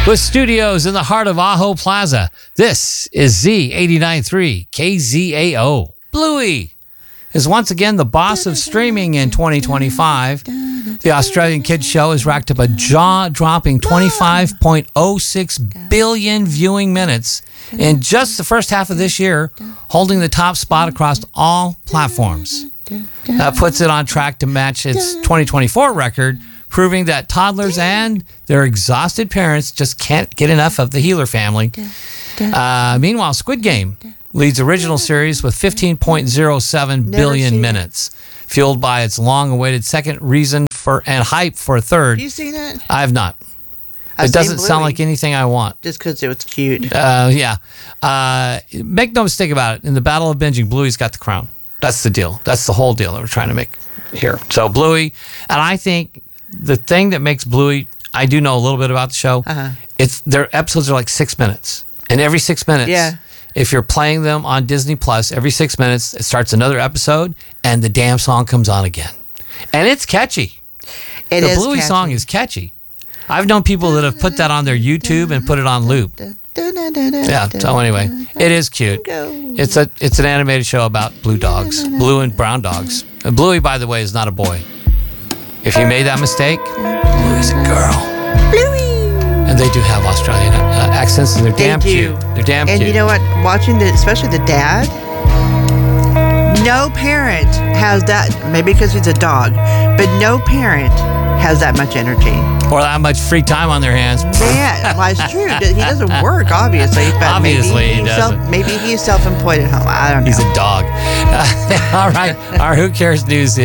With studios in the heart of Ajo Plaza, this is Z89.3 KZAO. Bluey is once again the boss of streaming in 2025. The Australian Kids Show has racked up a jaw-dropping 25.06 billion viewing minutes in just the first half of this year, holding the top spot across all platforms. That puts it on track to match its 2024 record, proving that toddlers and their exhausted parents just can't get enough of the Healer family. Meanwhile, Squid Game leads original series with 15.07 billion minutes, fueled by its long-awaited second reason and hype for a third. Have you seen it? I have not. It doesn't sound like anything I want. Just because it was cute. Yeah. Make no mistake about it. In the battle of binging, Bluey's got the crown. That's the deal. That's the whole deal that we're trying to make here. So Bluey, and I think the thing that makes Bluey, I do know a little bit about the show. It's their episodes are like 6 minutes, and every 6 minutes, if you're playing them on Disney Plus, every 6 minutes it starts another episode, and the damn song comes on again, and it's catchy. The Bluey song is catchy. I've known people that have put that on their YouTube and put it on loop. Yeah. So anyway, it is cute. It's an animated show about blue dogs, blue and brown dogs. And Bluey, by the way, is not a boy. If you made that mistake, Bluey's a girl. Bluey! And they do have Australian accents, and they're damn cute. They're damn cute. And you know what? Watching especially the dad, no parent has that, maybe because he's a dog, but no parent has that much energy. Or that much free time on their hands. Man, well, it's true. He doesn't work, obviously. But obviously, he doesn't. Maybe he's self-employed at home. I don't know. He's a dog. All right. Our Who Cares News is